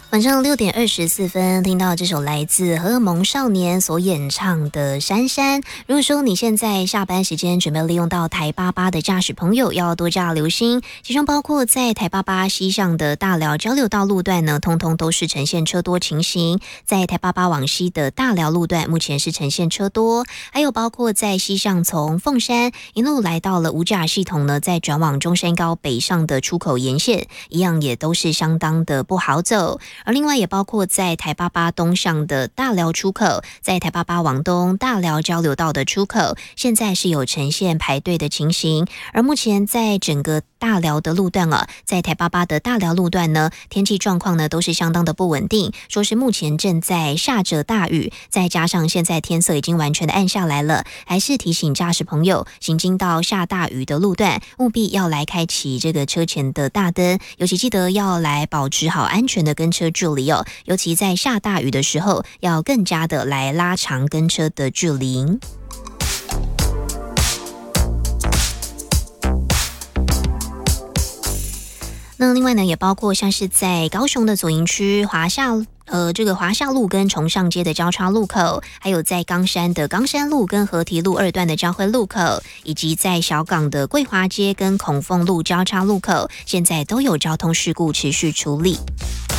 晚上6点24分，听到这首来自荷尔蒙少年所演唱的《珊珊》。如果说你现在下班时间准备利用到台88的驾驶朋友，要多加留心，其中包括在台88西上的大寮交流道路段呢，通通都是呈现车多情形。在台88往西的大寮路段，目前是呈现车多，还有包括在西上从凤山一路来到了五甲系统呢，在转往中山高北上的出口沿线，一样也都是相当的不好走。而另外也包括在台88东上的大寮出口，在台88往东大寮交流道的出口，现在是有呈现排队的情形。而目前在整个大寮的路段在台88的大寮路段呢，天气状况呢都是相当的不稳定，说是目前正在下着大雨，再加上现在天色已经完全的暗下来了，还是提醒驾驶朋友行经到下大雨的路段，务必要来开启这个车前的大灯，尤其记得要来保持好安全的跟车距离尤其在下大雨的时候，要更加的来拉长跟车的距离。那另外呢，也包括像是在高雄的左营区华夏路跟崇尚街的交叉路口，还有在冈山的冈山路跟河堤路2段的交汇路口，以及在小港的桂华街跟孔凤路交叉路口，现在都有交通事故持续处理。